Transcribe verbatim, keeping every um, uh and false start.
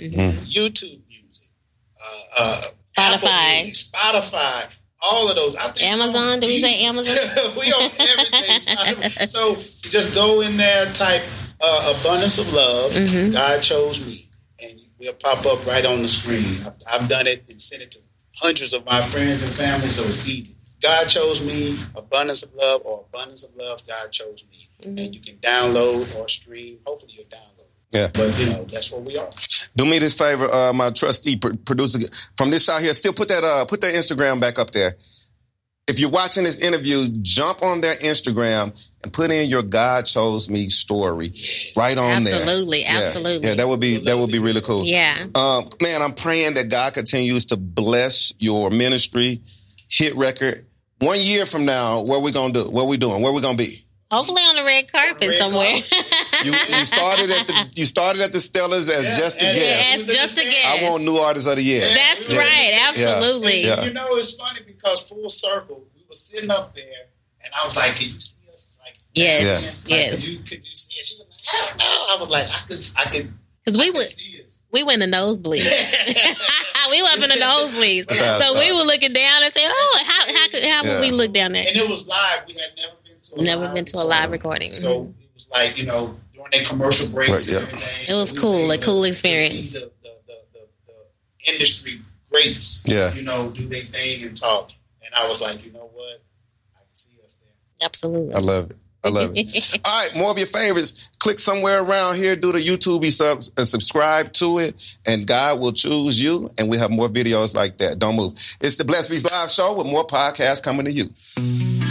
mm-hmm. YouTube Music, uh, uh, Spotify, Music, Spotify, all of those. I think Amazon. Did we say Amazon? We on everything. So just go in there, type uh, "Abundance of Love." Mm-hmm. God chose me, and we'll pop up right on the screen. I've, I've done it and sent it to hundreds of my friends and family, so it's easy. God chose me, Abundance of Love, or Abundance of Love, God chose me. Mm-hmm. And you can download or stream. Hopefully you'll download. Yeah. But, you know, that's what we are. Do me this favor, uh, my trustee pr- producer, from this shot here, still put that uh, put that Instagram back up there. If you're watching this interview, jump on their Instagram and put in your God Chose Me story right on absolutely, there. Absolutely, absolutely. Yeah. yeah, that would be that would be really cool. Yeah. Um, man, I'm praying that God continues to bless your ministry, hit record. One year from now, what we gonna do? What we doing? Where we gonna be? Hopefully on the red carpet red somewhere. Carpet. you, you started at the you started at the Stellars as yeah, just a and, guest. As just a guest. I want new artist of the year. Yeah, That's yeah. right. Absolutely. Yeah. And, you know, it's funny because full circle, we were sitting up there, and I was like, "Can you see us?" Like, yes, yeah. like, yes. Could you, could you see it? She was like, "I don't know." I was like, "I could, I could." Because we I could would. see us. We went in the nosebleeds. we went in the nosebleeds. So we were looking down and saying, "Oh, how how could how yeah. would we look down there?" And it was live. We had never been to a never live been to a live recording. So it was like, you know, during their commercial breaks right, yeah. and everything. It was so we cool, were a cool experience. To see the, the, the, the, the industry greats, yeah. you know, do their thing and talk. And I was like, you know what? I can see us there. Absolutely. I love it. I love it. All right, more of your favorites. Click somewhere around here, do the YouTube sub and subscribe to it, and God will choose you, and we have more videos like that. Don't move. It's the Blessed Beast Live Show with more podcasts coming to you.